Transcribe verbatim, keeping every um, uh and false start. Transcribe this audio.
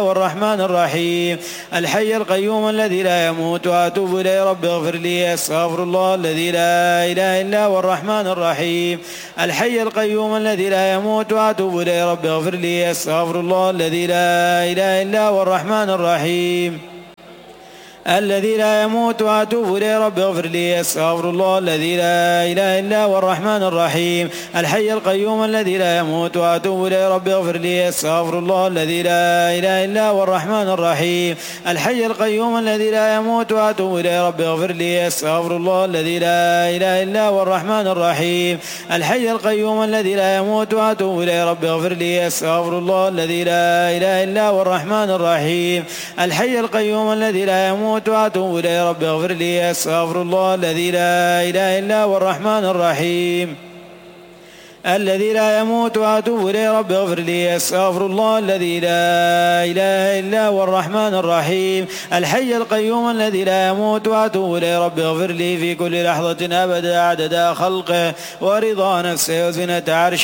والرحمن الرحيم الحي القيوم الذي لا يموت وأتوب إليه رب اغفر لي أستغفر الله الذي لا إله إلا هو الرحمن الرحيم الحي القيوم الذي لا يموت وأتوب إليه رب اغفر لي أستغفر الله الذي لا إله إلا هو الرحمن الرحيم الذي لا يموت وأتوب إليه رب اغفر لي أستغفر الله الذي لا إله إلا هو الرحمن الرحيم الحي القيوم الذي لا يموت وأتوب إليه رب اغفر لي أستغفر الله الذي لا إله إلا هو الرحمن الرحيم الحي القيوم الذي لا يموت وأتوب إليه رب اغفر لي أستغفر الله الذي لا إله إلا هو الرحمن الرحيم الحي القيوم الذي لا يموت وأتوب إليه رب اغفر لي أستغفر الله الذي لا إله إلا هو الرحمن الرحيم الحي القيوم الذي لا يموت وأتوب إليه رب اغفر لي أستغفر الله الذي لا إله إلا هو الرحمن الرحيم الذي لا يموت وأتوب إليه رب اغفر لي أستغفر الله الذي لا إله إلا هو الرحمن الرحيم الحي القيوم الذي لا يموت وأتوب إليه رب اغفر لي في كل لحظة أبدا عدد خلقه ورضا نفسه وزنة عرشه